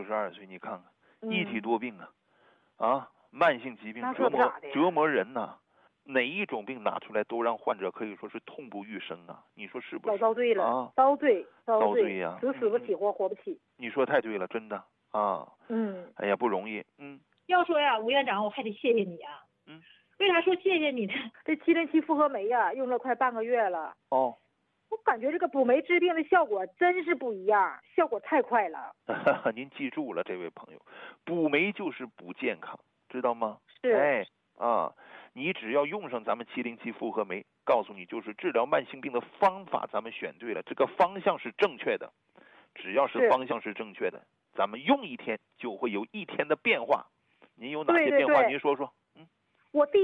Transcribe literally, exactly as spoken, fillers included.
十二岁，你看看， 嗯、 一体多病啊，啊，慢性疾病折磨折磨人呐、啊。哪一种病拿出来都让患者可以说是痛不欲生啊！你说是不是？ 遭罪了啊， 遭罪，遭罪呀， 死死不起，活活不起。 你说太对了，真的啊。 嗯， 哎呀，不容易。嗯， 要说呀，吴院长，我还得谢谢你啊。 嗯， 为啥说谢谢你呢？ 这七零七复合酶呀，用了快半个月了。 哦， 我感觉这个补酶治病的效果真是不一样，效果太快了。 您记住了，这位朋友，补酶就是补健康，知道吗？ 是。 哎啊，你只要用上咱们七零七复合酶，告诉你就是治疗慢性病的方法，咱们选对了，这个方向是正确的。只要是方向是正确的，咱们用一天就会有一天的变化。您有哪些变化？ 对对对， 您说说。嗯， 我第